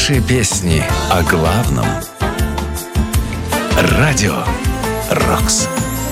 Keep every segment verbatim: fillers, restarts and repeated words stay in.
Лучшие песни о главном. Радио «Рокс».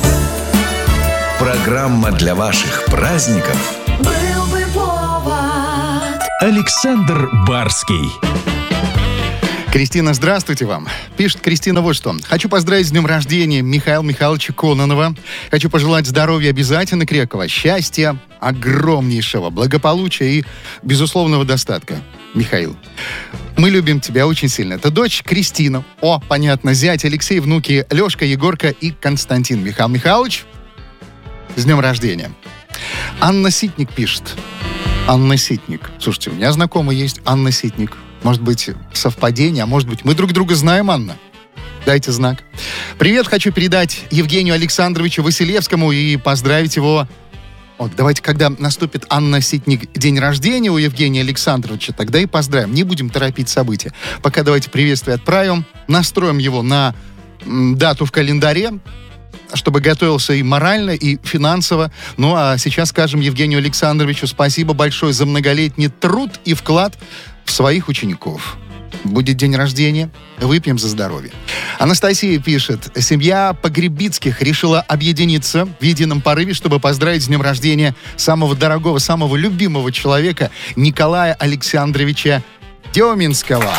Программа для ваших праздников. Был бы повод. Александр Барский. Кристина, здравствуйте вам. Пишет Кристина вот что. Хочу поздравить с днем рождения Михаила Михайловича Кононова. Хочу пожелать здоровья обязательно крепкого, счастья огромнейшего, благополучия и безусловного достатка. Михаил, мы любим тебя очень сильно. Это дочь Кристина. О, понятно, зять Алексей, внуки Лешка, Егорка и Константин. Михаил Михайлович, с днем рождения. Анна Ситник пишет. Анна Ситник. Слушайте, у меня знакомый есть Анна Ситник. Может быть, совпадение, а может быть, мы друг друга знаем, Анна? Дайте знак. Привет, хочу передать Евгению Александровичу Василевскому и поздравить его. Вот, давайте, когда наступит Анна Ситник день рождения у Евгения Александровича, тогда и поздравим. Не будем торопить события. Пока давайте приветствие отправим, настроим его на м, дату в календаре, чтобы готовился и морально, и финансово. Ну, а сейчас скажем Евгению Александровичу спасибо большое за многолетний труд и вклад в своих учеников. Будет день рождения, выпьем за здоровье. Анастасия пишет. Семья Погребицких решила объединиться в едином порыве, чтобы поздравить с днем рождения самого дорогого, самого любимого человека Николая Александровича Деминского.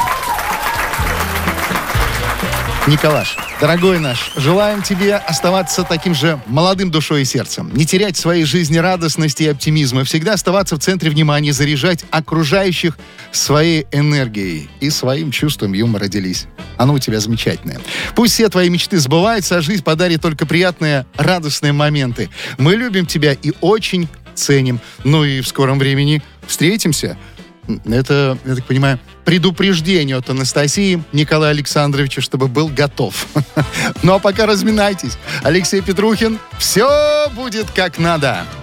Николаш, дорогой наш, желаем тебе оставаться таким же молодым душой и сердцем, не терять в своей жизни радостности и оптимизма, всегда оставаться в центре внимания, заряжать окружающих своей энергией и своим чувством юмора делись. Оно у тебя замечательное. Пусть все твои мечты сбываются, а жизнь подарит только приятные, радостные моменты. Мы любим тебя и очень ценим. Ну и в скором времени встретимся. Это, я так понимаю, предупреждение от Анастасии Николая Александровича, чтобы был готов. Ну а пока разминайтесь. Алексей Петрухин. Все будет как надо.